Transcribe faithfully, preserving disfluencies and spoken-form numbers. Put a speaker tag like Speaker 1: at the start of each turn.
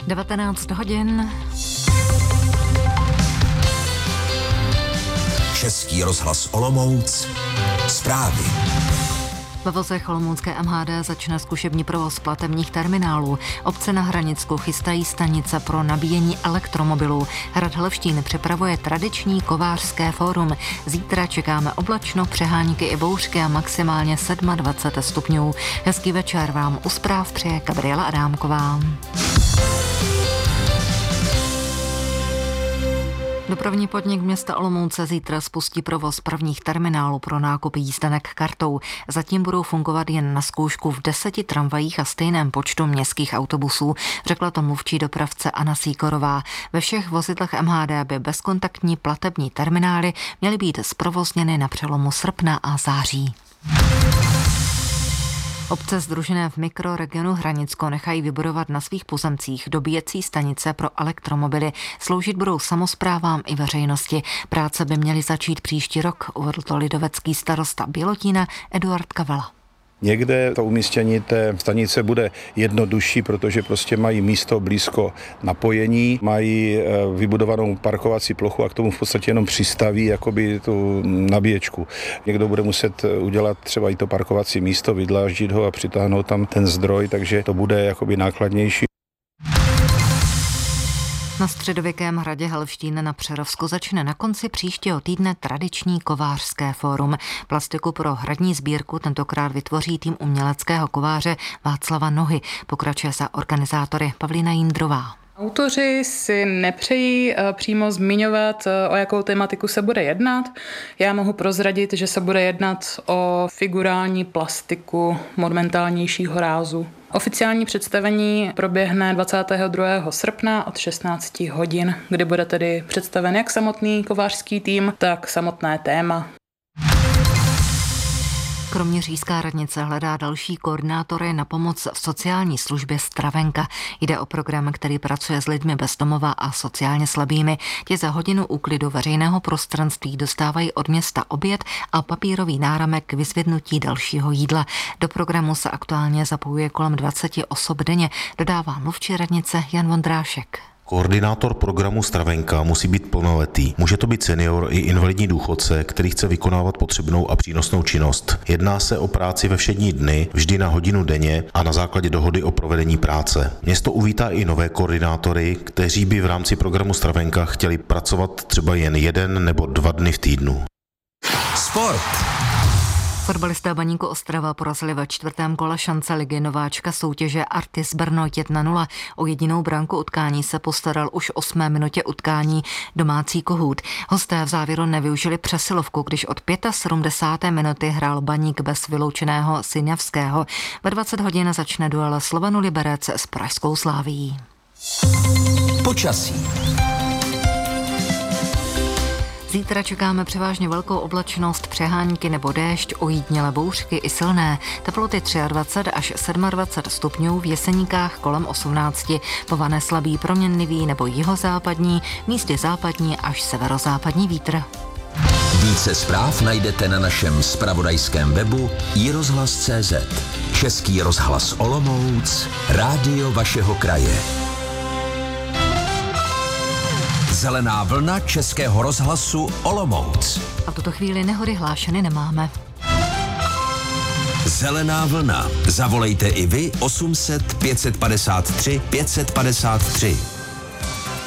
Speaker 1: devatenáct hodin.
Speaker 2: Český rozhlas Olomouc. Zprávy.
Speaker 1: Ve vozech olomoucké M H D začne zkušební provoz platebních terminálů. Obce na Hranicku chystají stanice pro nabíjení elektromobilů. Hrad Helvštín připravuje tradiční kovářské fórum. Zítra čekáme oblačno, přehánky i bouřky a maximálně dvacet sedm stupňů. Hezký večer vám u zpráv přeje Gabriela Adámková. Dopravní podnik města Olomouce zítra spustí provoz prvních terminálů pro nákup jízdenek kartou. Zatím budou fungovat jen na zkoušku v deseti tramvajích a stejném počtu městských autobusů, řekla to mluvčí dopravce Anna Sýkorová. Ve všech vozidlech M H D by bezkontaktní platební terminály měly být zprovozněny na přelomu srpna a září. Obce sdružené v mikroregionu Hranicko nechají vybudovat na svých pozemcích dobíjecí stanice pro elektromobily. Sloužit budou samosprávám i veřejnosti. Práce by měly začít příští rok, uvedl to lidovecký starosta Bělotína Eduard Kavela.
Speaker 3: Někde to umístění té stanice bude jednodušší, protože prostě mají místo blízko napojení, mají vybudovanou parkovací plochu a k tomu v podstatě jenom přistaví jakoby tu nabíječku. Někdo bude muset udělat třeba i to parkovací místo, vydláždit ho a přitáhnout tam ten zdroj, takže to bude jakoby nákladnější.
Speaker 1: Na středověkém hradě Helvštín na Přerovsku začne na konci příštího týdne tradiční kovářské fórum. Plastiku pro hradní sbírku tentokrát vytvoří tým uměleckého kováře Václava Nohy. Pokračuje za organizátory Pavlína Jindrová.
Speaker 4: Autoři si nepřejí přímo zmiňovat, o jakou tematiku se bude jednat. Já mohu prozradit, že se bude jednat o figurální plastiku monumentálnějšího rázu. Oficiální představení proběhne dvacátého druhého srpna od šestnácti hodin, kdy bude tedy představen jak samotný kovářský tým, tak samotné téma.
Speaker 1: Kroměřížská radnice hledá další koordinátory na pomoc v sociální službě Stravenka. Jde o program, který pracuje s lidmi bez domova a sociálně slabými. Ti za hodinu úklidu veřejného prostranství dostávají od města oběd a papírový náramek k vyzvednutí dalšího jídla. Do programu se aktuálně zapojuje kolem dvacet osob denně, dodává mluvčí radnice Jan Vondrášek.
Speaker 5: Koordinátor programu Stravenka musí být plnoletý. Může to být senior i invalidní důchodce, který chce vykonávat potřebnou a přínosnou činnost. Jedná se o práci ve všední dny, vždy na hodinu denně a na základě dohody o provedení práce. Město uvítá i nové koordinátory, kteří by v rámci programu Stravenka chtěli pracovat třeba jen jeden nebo dva dny v týdnu.
Speaker 2: Sport.
Speaker 1: Fotbalisté Baníku Ostrava porazili ve čtvrtém kole šance ligy nováčka soutěže Artis Brno jedna nula. O jedinou branku utkání se postaral už v osmé minutě utkání domácí Kohút. Hosté v závěru nevyužili přesilovku, když od sedmdesáté páté minuty hrál Baník bez vyloučeného Syňavského. Ve dvacet hodin začne duel Slovanu Liberec s pražskou Slávií.
Speaker 2: Počasí.
Speaker 1: Zítra čekáme převážně velkou oblačnost, přehánky nebo déšť, ojedinělé bouřky i silné. Teploty dvacet tři až dvacet sedm stupňů, v Jeseníkách kolem osmnáct. Po Vaně slabý proměnlivý nebo jihozápadní, místy západní až severozápadní vítr.
Speaker 2: Více zpráv najdete na našem zpravodajském webu i rozhlas tečka cé zet. Český rozhlas Olomouc, rádio vašeho kraje. Zelená vlna Českého rozhlasu Olomouc.
Speaker 1: A v tuto chvíli nehody hlášeny nemáme.
Speaker 2: Zelená vlna. Zavolejte i vy osm set pět set padesát tři pět set padesát tři.